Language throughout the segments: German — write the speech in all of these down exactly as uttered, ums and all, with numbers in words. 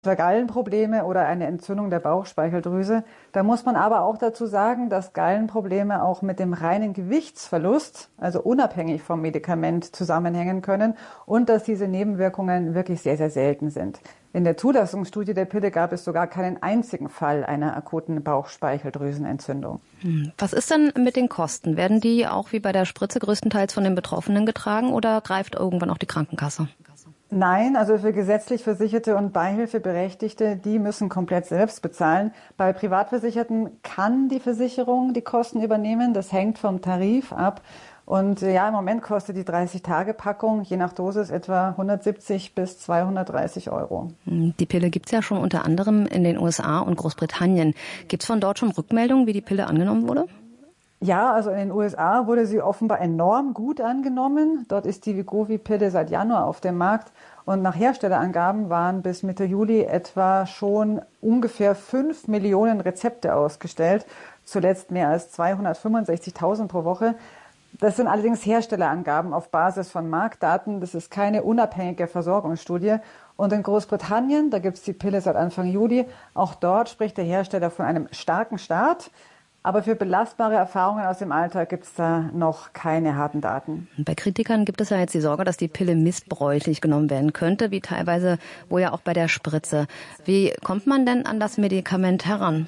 Gallenprobleme oder eine Entzündung der Bauchspeicheldrüse. Da muss man aber auch dazu sagen, dass Gallenprobleme auch mit dem reinen Gewichtsverlust, also unabhängig vom Medikament, zusammenhängen können und dass diese Nebenwirkungen wirklich sehr, sehr selten sind. In der Zulassungsstudie der Pille gab es sogar keinen einzigen Fall einer akuten Bauchspeicheldrüsenentzündung. Was ist denn mit den Kosten? Werden die auch wie bei der Spritze größtenteils von den Betroffenen getragen oder greift irgendwann auch die Krankenkasse? Nein, also für gesetzlich Versicherte und Beihilfeberechtigte, die müssen komplett selbst bezahlen. Bei Privatversicherten kann die Versicherung die Kosten übernehmen. Das hängt vom Tarif ab. Und ja, im Moment kostet die dreißig-Tage-Packung je nach Dosis etwa hundertsiebzig bis zweihundertdreißig Euro. Die Pille gibt's ja schon unter anderem in den U S A und Großbritannien. Gibt's von dort schon Rückmeldungen, wie die Pille angenommen wurde? Ja, also in den U S A wurde sie offenbar enorm gut angenommen. Dort ist die Wegovy-Pille seit Januar auf dem Markt. Und nach Herstellerangaben waren bis Mitte Juli etwa schon ungefähr fünf Millionen Rezepte ausgestellt. Zuletzt mehr als zweihundertfünfundsechzigtausend pro Woche. Das sind allerdings Herstellerangaben auf Basis von Marktdaten. Das ist keine unabhängige Versorgungsstudie. Und in Großbritannien, da gibt es die Pille seit Anfang Juli, auch dort spricht der Hersteller von einem starken Start. Aber für belastbare Erfahrungen aus dem Alltag gibt es da noch keine harten Daten. Bei Kritikern gibt es ja jetzt die Sorge, dass die Pille missbräuchlich genommen werden könnte, wie teilweise wohl ja auch bei der Spritze. Wie kommt man denn an das Medikament heran?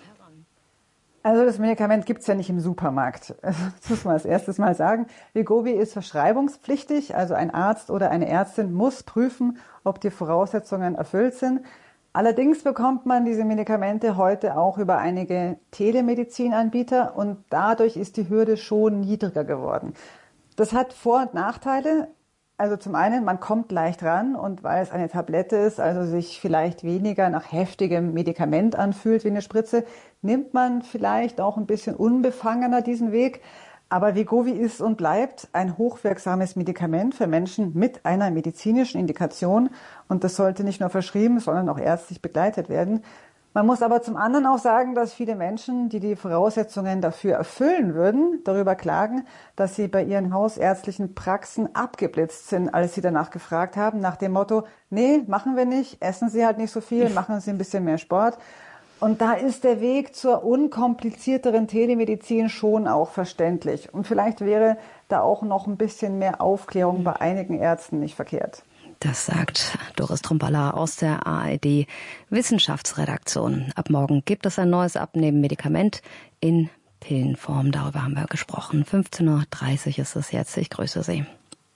Also das Medikament gibt's ja nicht im Supermarkt. Das muss man als erstes mal sagen. Wegovy ist verschreibungspflichtig, also ein Arzt oder eine Ärztin muss prüfen, ob die Voraussetzungen erfüllt sind. Allerdings bekommt man diese Medikamente heute auch über einige Telemedizinanbieter und dadurch ist die Hürde schon niedriger geworden. Das hat Vor- und Nachteile. Also zum einen, man kommt leicht ran und weil es eine Tablette ist, also sich vielleicht weniger nach heftigem Medikament anfühlt wie eine Spritze, nimmt man vielleicht auch ein bisschen unbefangener diesen Weg. Aber Wegovy ist und bleibt ein hochwirksames Medikament für Menschen mit einer medizinischen Indikation. Und das sollte nicht nur verschrieben, sondern auch ärztlich begleitet werden. Man muss aber zum anderen auch sagen, dass viele Menschen, die die Voraussetzungen dafür erfüllen würden, darüber klagen, dass sie bei ihren hausärztlichen Praxen abgeblitzt sind, als sie danach gefragt haben, nach dem Motto, nee, machen wir nicht, essen Sie halt nicht so viel, machen Sie ein bisschen mehr Sport. Und da ist der Weg zur unkomplizierteren Telemedizin schon auch verständlich. Und vielleicht wäre da auch noch ein bisschen mehr Aufklärung bei einigen Ärzten nicht verkehrt. Das sagt Doris Trumballa aus der A R D Wissenschaftsredaktion. Ab morgen gibt es ein neues Abnehmen-Medikament in Pillenform. Darüber haben wir gesprochen. fünfzehn Uhr dreißig ist es jetzt. Ich grüße Sie.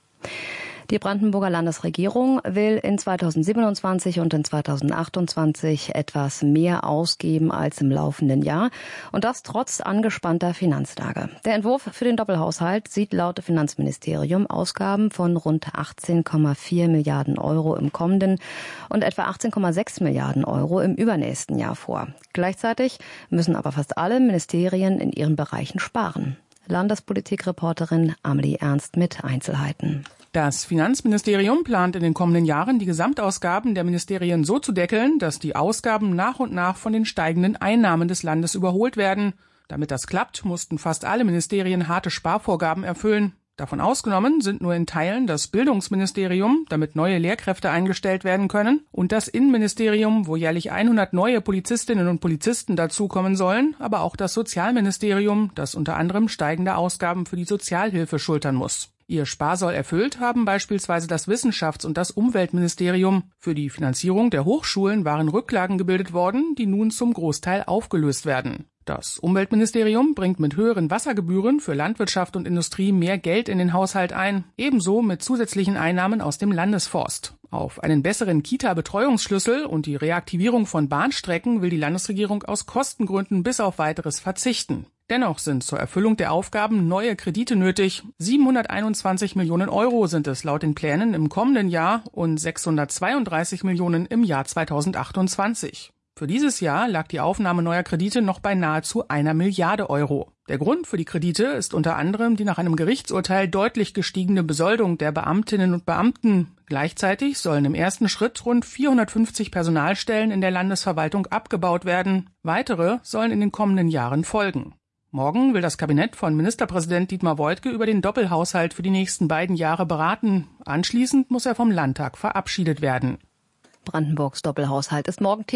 Die Brandenburger Landesregierung will in zweitausendsiebenundzwanzig und in zweitausendachtundzwanzig etwas mehr ausgeben als im laufenden Jahr. Und das trotz angespannter Finanzlage. Der Entwurf für den Doppelhaushalt sieht laut Finanzministerium Ausgaben von rund achtzehn Komma vier Milliarden Euro im kommenden und etwa achtzehn Komma sechs Milliarden Euro im übernächsten Jahr vor. Gleichzeitig müssen aber fast alle Ministerien in ihren Bereichen sparen. Landespolitikreporterin Amelie Ernst mit Einzelheiten. Das Finanzministerium plant in den kommenden Jahren, die Gesamtausgaben der Ministerien so zu deckeln, dass die Ausgaben nach und nach von den steigenden Einnahmen des Landes überholt werden. Damit das klappt, mussten fast alle Ministerien harte Sparvorgaben erfüllen. Davon ausgenommen sind nur in Teilen das Bildungsministerium, damit neue Lehrkräfte eingestellt werden können, und das Innenministerium, wo jährlich hundert neue Polizistinnen und Polizisten dazukommen sollen, aber auch das Sozialministerium, das unter anderem steigende Ausgaben für die Sozialhilfe schultern muss. Ihr Sparsoll erfüllt haben beispielsweise das Wissenschafts- und das Umweltministerium. Für die Finanzierung der Hochschulen waren Rücklagen gebildet worden, die nun zum Großteil aufgelöst werden. Das Umweltministerium bringt mit höheren Wassergebühren für Landwirtschaft und Industrie mehr Geld in den Haushalt ein, ebenso mit zusätzlichen Einnahmen aus dem Landesforst. Auf einen besseren Kita-Betreuungsschlüssel und die Reaktivierung von Bahnstrecken will die Landesregierung aus Kostengründen bis auf Weiteres verzichten. Dennoch sind zur Erfüllung der Aufgaben neue Kredite nötig. siebenhunderteinundzwanzig Millionen Euro sind es laut den Plänen im kommenden Jahr und sechshundertzweiunddreißig Millionen im Jahr zweitausendachtundzwanzig. Für dieses Jahr lag die Aufnahme neuer Kredite noch bei nahezu einer Milliarde Euro. Der Grund für die Kredite ist unter anderem die nach einem Gerichtsurteil deutlich gestiegene Besoldung der Beamtinnen und Beamten. Gleichzeitig sollen im ersten Schritt rund vierhundertfünfzig Personalstellen in der Landesverwaltung abgebaut werden. Weitere sollen in den kommenden Jahren folgen. Morgen will das Kabinett von Ministerpräsident Dietmar Woidke über den Doppelhaushalt für die nächsten beiden Jahre beraten. Anschließend muss er vom Landtag verabschiedet werden. Brandenburgs Doppelhaushalt ist morgen